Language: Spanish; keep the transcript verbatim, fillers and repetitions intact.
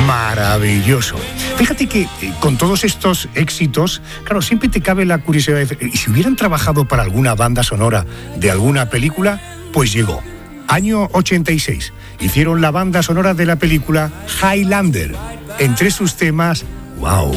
Maravilloso. Fíjate que eh, con todos estos éxitos, claro, siempre te cabe la curiosidad de decir, ¿y si hubieran trabajado para alguna banda sonora de alguna película? Pues llegó. Año ochenta y seis. Hicieron la banda sonora de la película Highlander. Entre sus temas, ¡wow!